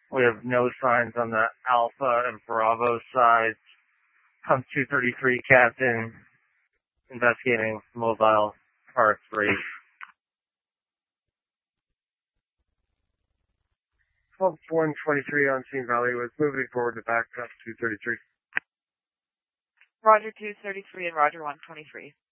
We have no signs on the Alpha and Bravo sides. Pump 233, Captain, investigating mobile R3. 123 on scene Valley was moving forward to back up 233. Roger 233 and Roger 123.